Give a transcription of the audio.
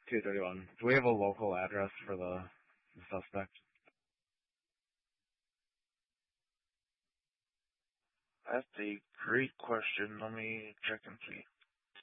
231. Do we have a local address for the suspect? That's a great question. Let me check and see.